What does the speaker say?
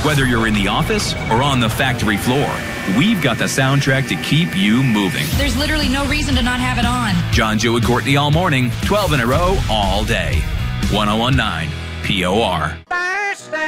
Whether you're in the office or on the factory floor, we've got the soundtrack to keep you moving. There's literally no reason to not have it on. John, Joe, and Courtney all morning, 12 in a row, all day. 101.9 POR.